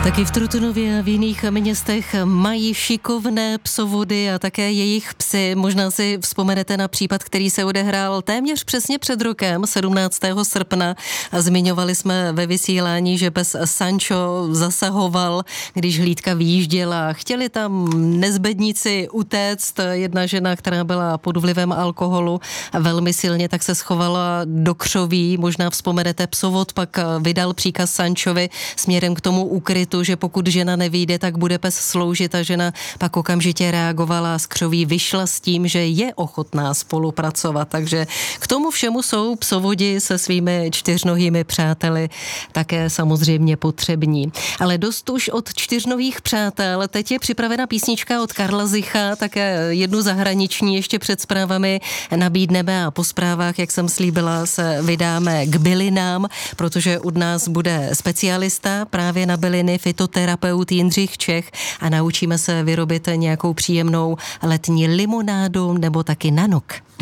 Taky v Trutnově a v jiných městech mají šikovné psovody a také jejich psy. Možná si vzpomenete na případ, který se odehrál téměř přesně před rokem, 17. srpna. A zmiňovali jsme ve vysílání, že pes Sancho zasahoval, když hlídka vyjížděla. Chtěli tam nezbedníci utéct. Jedna žena, která byla pod vlivem alkoholu velmi silně, tak se schovala do křoví. Možná vzpomenete, psovod pak vydal příkaz Sanchovi směrem k tomu úkrytu, že pokud žena nevyjde, tak bude pes sloužit, a žena pak okamžitě reagovala a z křoví vyšla s tím, že je ochotná spolupracovat. Takže k tomu všemu jsou psovodi se svými čtyřnohými přáteli také samozřejmě potřební. Ale dost už od čtyřnohých přátel. Teď je připravena písnička od Karla Zicha, také jednu zahraniční ještě před zprávami nabídneme a po zprávách, jak jsem slíbila, se vydáme k bylinám, protože u nás bude specialista právě na byliny, fytoterapeut Jindřich Čech, a naučíme se vyrobit nějakou příjemnou letní limonádu nebo taky nanok.